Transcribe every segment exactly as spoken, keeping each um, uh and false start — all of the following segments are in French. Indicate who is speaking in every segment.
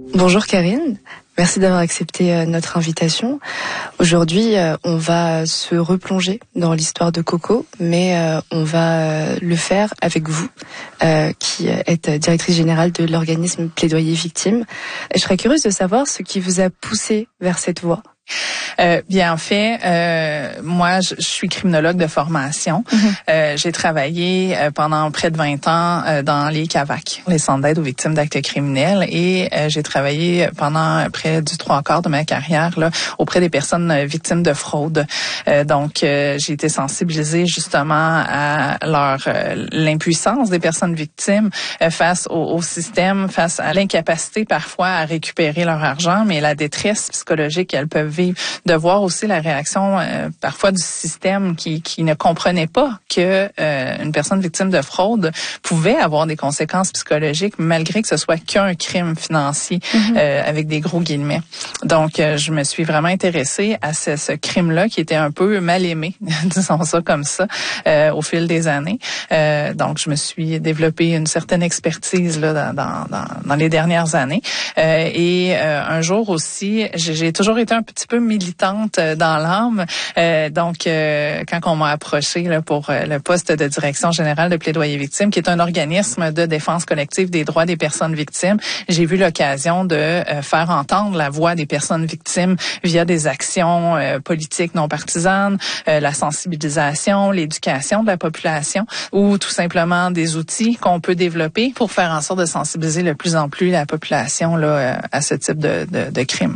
Speaker 1: Bonjour Karine, merci d'avoir accepté notre invitation. Aujourd'hui, on va se replonger dans l'histoire de Coco, mais on va le faire avec vous, qui êtes directrice générale de l'organisme Plaidoyer Victimes. Je serais curieuse de savoir ce qui vous a poussé vers cette voie.
Speaker 2: Euh, bien, en fait, euh, moi, je, je suis criminologue de formation. Mm-hmm. Euh, j'ai travaillé euh, pendant près de vingt ans euh, dans les C A V A C, les centres d'aide aux victimes d'actes criminels, et euh, j'ai travaillé pendant près du trois quarts de ma carrière là auprès des personnes euh, victimes de fraude. Euh, donc, euh, j'ai été sensibilisée justement à leur euh, l'impuissance des personnes victimes euh, face au, au système, face à l'incapacité parfois à récupérer leur argent, mais la détresse psychologique qu'elles peuvent vivre, de voir aussi la réaction euh, parfois du système qui, qui ne comprenait pas que euh, une personne victime de fraude pouvait avoir des conséquences psychologiques malgré que ce soit qu'un crime financier, mm-hmm. euh, avec des gros guillemets. Donc, euh, je me suis vraiment intéressée à ce, ce crime-là qui était un peu mal aimé, disons ça comme ça, euh, au fil des années. Euh, donc, je me suis développé une certaine expertise là dans, dans, dans, dans les dernières années. Euh, et euh, un jour aussi, j'ai, j'ai toujours été un petit peu militante dans l'âme. Euh, donc, euh, quand on m'a approché là, pour euh, le poste de direction générale de Plaidoyer Victimes, qui est un organisme de défense collective des droits des personnes victimes, j'ai vu l'occasion de euh, faire entendre la voix des personnes victimes via des actions euh, politiques non partisanes, euh, la sensibilisation, l'éducation de la population, ou tout simplement des outils qu'on peut développer pour faire en sorte de sensibiliser de plus en plus la population là, à ce type de, de, de crime.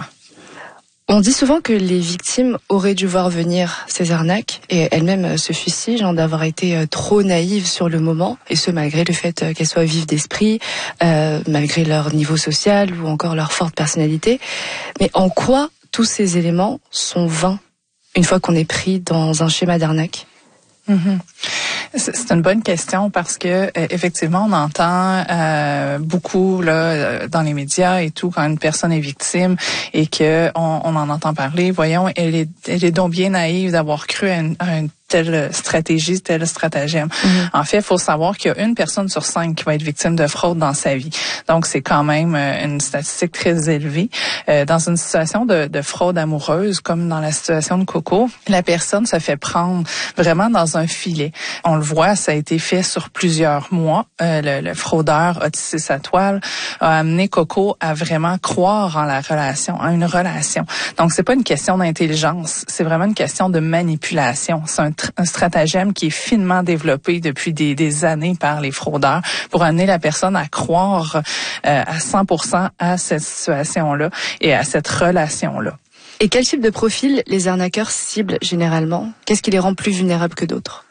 Speaker 1: On dit souvent que les victimes auraient dû voir venir ces arnaques et elles-mêmes se fustigent d'avoir été trop naïves sur le moment, et ce malgré le fait qu'elles soient vives d'esprit, euh, malgré leur niveau social ou encore leur forte personnalité. Mais en quoi tous ces éléments sont vains une fois qu'on est pris dans un schéma d'arnaque?
Speaker 2: Mm-hmm. C'est une bonne question parce que euh, effectivement on entend euh, beaucoup là dans les médias et tout quand une personne est victime et que on, on en entend parler. Voyons, elle est elle est donc bien naïve d'avoir cru à une, à une telle stratégie, tel stratagème. Mm-hmm. En fait, il faut savoir qu'il y a une personne sur cinq qui va être victime de fraude dans sa vie. Donc, c'est quand même euh, une statistique très élevée. Euh, dans une situation de, de fraude amoureuse, comme dans la situation de Coco, la personne se fait prendre vraiment dans un filet. On le voit, ça a été fait sur plusieurs mois. Euh, le, le fraudeur a tissé sa toile, a amené Coco à vraiment croire en la relation, en une relation. Donc, c'est pas une question d'intelligence, c'est vraiment une question de manipulation. C'est un un stratagème qui est finement développé depuis des, des années par les fraudeurs pour amener la personne à croire euh, à cent pour cent à cette situation-là et à cette relation-là.
Speaker 1: Et quel type de profil les arnaqueurs ciblent généralement? Qu'est-ce qui les rend plus vulnérables que d'autres?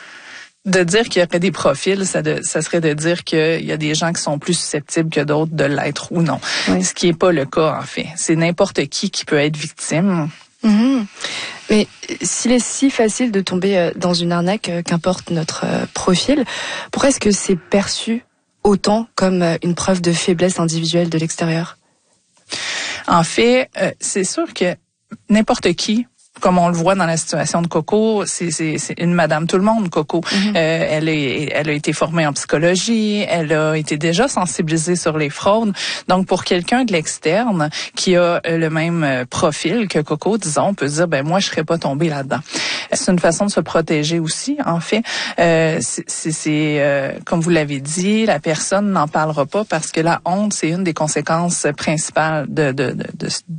Speaker 2: De dire qu'il y aurait des profils, ça, de, ça serait de dire qu'il y a des gens qui sont plus susceptibles que d'autres de l'être ou non. Oui. Ce qui n'est pas le cas, en fait. C'est n'importe qui qui peut être victime.
Speaker 1: Mmh. Mais s'il est si facile de tomber dans une arnaque, qu'importe notre profil, pourquoi est-ce que c'est perçu autant comme une preuve de faiblesse individuelle de l'extérieur?
Speaker 2: En fait, c'est sûr que n'importe qui, comme on le voit dans la situation de Coco, c'est, c'est, c'est une madame tout le monde, Coco. Mm-hmm. Euh, elle, est, elle a été formée en psychologie, elle a été déjà sensibilisée sur les fraudes. Donc, pour quelqu'un de l'externe qui a le même profil que Coco, disons, on peut se dire, ben moi, je serais pas tombée là-dedans. C'est une façon de se protéger aussi, en fait. Euh, c'est, c'est, c'est euh, comme vous l'avez dit, la personne n'en parlera pas parce que la honte, c'est une des conséquences principales de, de, de, de